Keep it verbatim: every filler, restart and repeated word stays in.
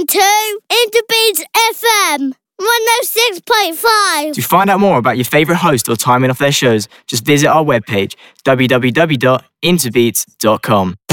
to Interbeats F M one oh six point five. To find out more about your favourite host or timing of their shows, just visit our webpage, w w w dot interbeats dot com.